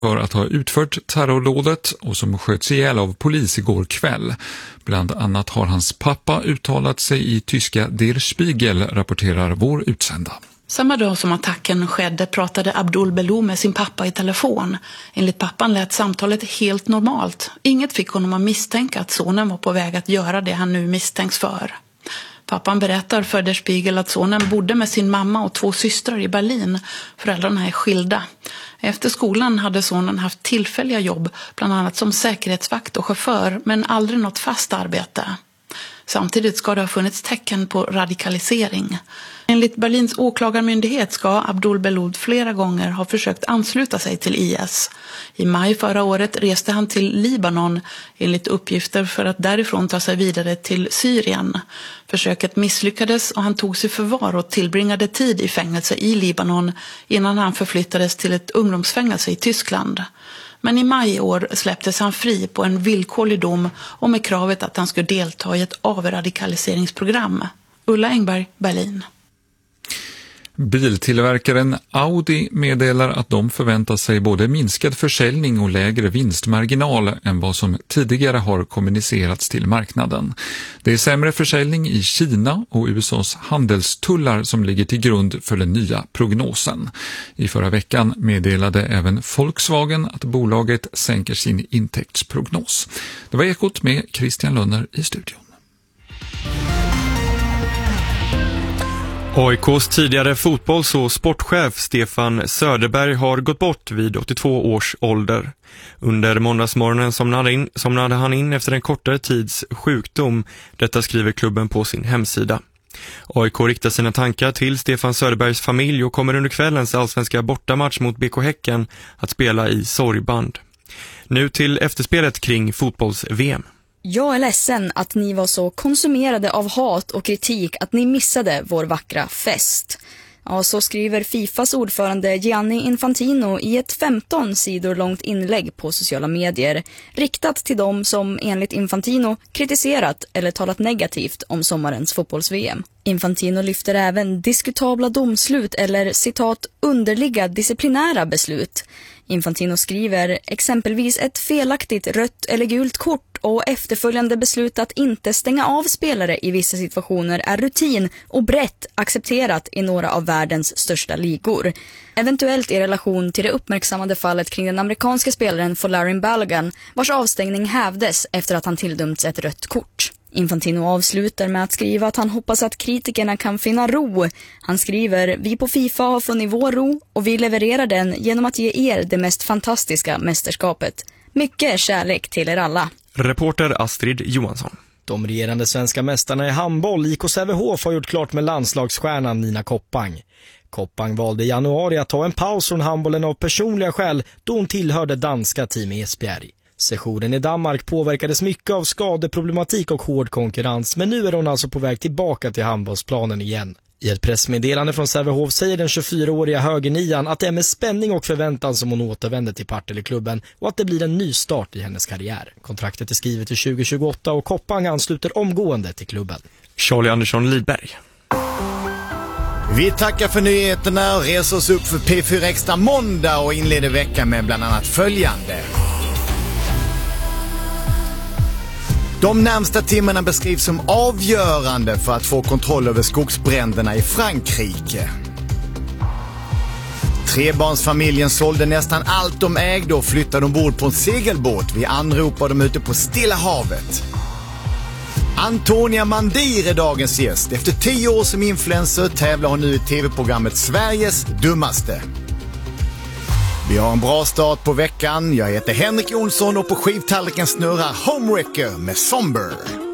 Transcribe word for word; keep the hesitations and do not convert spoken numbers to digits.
för att ha utfört terrordådet och som sköts ihjäl av polis igår kväll. Bland annat har hans pappa uttalat sig i tyska Der Spiegel, rapporterar vår utsända. Samma dag som attacken skedde pratade Abdul Belou med sin pappa i telefon. Enligt pappan lät samtalet helt normalt. Inget fick honom att misstänka att sonen var på väg att göra det han nu misstänks för. Pappan berättar för Der Spiegel att sonen bodde med sin mamma och två systrar i Berlin. Föräldrarna är skilda. Efter skolan hade sonen haft tillfälliga jobb, bland annat som säkerhetsvakt och chaufför, men aldrig något fast arbete. Samtidigt ska det ha funnits tecken på radikalisering. Enligt Berlins åklagarmyndighet ska Abdul Belou flera gånger ha försökt ansluta sig till I S. I maj förra året reste han till Libanon enligt uppgifter för att därifrån ta sig vidare till Syrien. Försöket misslyckades och han tog sig förvar och tillbringade tid i fängelse i Libanon innan han förflyttades till ett ungdomsfängelse i Tyskland. Men i maj i år släpptes han fri på en villkorlig dom och med kravet att han skulle delta i ett avradikaliseringsprogram. Ulla Engberg, Berlin. Biltillverkaren Audi meddelar att de förväntar sig både minskad försäljning och lägre vinstmarginal än vad som tidigare har kommunicerats till marknaden. Det är sämre försäljning i Kina och U S A:s handelstullar som ligger till grund för den nya prognosen. I förra veckan meddelade även Volkswagen att bolaget sänker sin intäktsprognos. Det var Ekot med Christian Lönner i studion. A I K:s tidigare fotbolls- och sportchef Stefan Söderberg har gått bort vid åttiotvå års ålder. Under måndagsmorgonen somnade, in, somnade han in efter en kortare tids sjukdom. Detta skriver klubben på sin hemsida. A I K riktar sina tankar till Stefan Söderbergs familj och kommer under kvällens allsvenska bortamatch mot B K Häcken att spela i sorgband. Nu till efterspelet kring fotbolls-V M. Jag är ledsen att ni var så konsumerade av hat och kritik att ni missade vår vackra fest. Ja, så skriver Fifas ordförande Gianni Infantino i ett femton sidor långt inlägg på sociala medier, riktat till dem som enligt Infantino kritiserat eller talat negativt om sommarens fotbolls-V M. Infantino lyfter även diskutabla domslut eller citat underliga disciplinära beslut. Infantino skriver exempelvis ett felaktigt rött eller gult kort och efterföljande beslut att inte stänga av spelare i vissa situationer är rutin och brett accepterat i några av världens största ligor. Eventuellt i relation till det uppmärksammade fallet kring den amerikanska spelaren Folarin Balogun, vars avstängning hävdes efter att han tilldömts ett rött kort. Infantino avslutar med att skriva att han hoppas att kritikerna kan finna ro. Han skriver, vi på FIFA har funnit vår ro och vi levererar den genom att ge er det mest fantastiska mästerskapet. Mycket kärlek till er alla. Reporter Astrid Johansson. De regerande svenska mästarna i handboll, I K Sävehof, har gjort klart med landslagsstjärnan Nina Koppang. Koppang valde i januari att ta en paus från handbollen av personliga skäl då hon tillhörde danska team Esbjerg. Sessionen i Danmark påverkades mycket av skadeproblematik och hård konkurrens, men nu är hon alltså på väg tillbaka till handbollsplanen igen. I ett pressmeddelande från Sävehof säger den tjugofyraåriga högernian att det är med spänning och förväntan som hon återvänder till Partille-klubben och att det blir en ny start i hennes karriär. Kontraktet är skrivet till tjugo tjugoåtta och Koppang ansluter omgående till klubben. Charlie Andersson Lidberg. Vi tackar för nyheterna och reser oss upp för P fyra Extra måndag och inleder veckan med bland annat följande. De närmsta timmarna beskrivs som avgörande för att få kontroll över skogsbränderna i Frankrike. Trebarnsfamiljen sålde nästan allt de ägde och flyttade ombord på en segelbåt. Vi anropar dem ute på Stilla havet. Antonia Mandir är dagens gäst. Efter tio år som influencer tävlar hon nu i tv-programmet Sveriges dummaste. Vi har en bra start på veckan. Jag heter Henrik Jonsson och på skivtallriken snurrar Homewrecker med Somber.